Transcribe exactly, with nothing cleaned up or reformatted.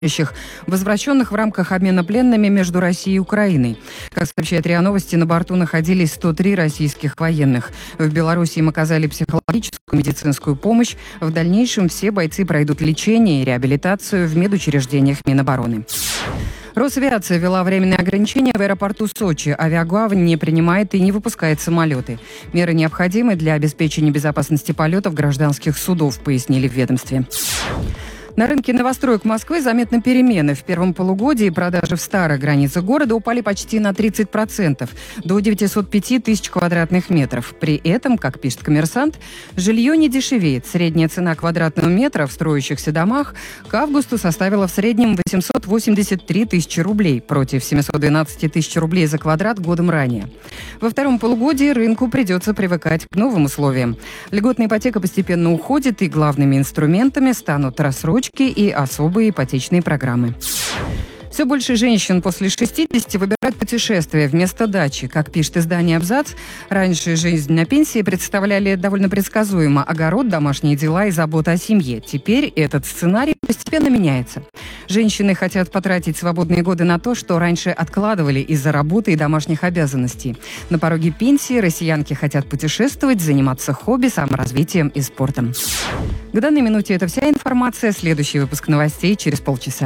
возвращенных в рамках обмена пленными между Россией и Украиной. Как сообщает РИА Новости, на борту находились сто три российских военных. В Беларуси им оказали психологическую, медицинскую помощь. В дальнейшем все бойцы пройдут лечение и реабилитацию в медучреждениях Минобороны. Росавиация ввела временные ограничения в аэропорту Сочи. Авиагавань не принимает и не выпускает самолеты. Меры необходимы для обеспечения безопасности полетов гражданских судов, пояснили в ведомстве. На рынке новостроек Москвы заметны перемены. В первом полугодии продажи в старых границах города упали почти на тридцать процентов, до девятисот пяти тысяч квадратных метров. При этом, как пишет «Коммерсант», жилье не дешевеет. Средняя цена квадратного метра в строящихся домах к августу составила в среднем восемьсот восемьдесят три тысячи рублей против семисот двенадцать тысяч рублей за квадрат годом ранее. Во втором полугодии рынку придется привыкать к новым условиям. Льготная ипотека постепенно уходит, и главными инструментами станут рассрочки и особые ипотечные программы. Все больше женщин после шестидесяти выбирают путешествия вместо дачи. Как пишет издание «Абзац», раньше жизнь на пенсии представляли довольно предсказуемо: огород, домашние дела и забота о семье. Теперь этот сценарий постепенно меняется. Женщины хотят потратить свободные годы на то, что раньше откладывали из-за работы и домашних обязанностей. На пороге пенсии россиянки хотят путешествовать, заниматься хобби, саморазвитием и спортом. К данной минуте это вся информация. Следующий выпуск новостей через полчаса.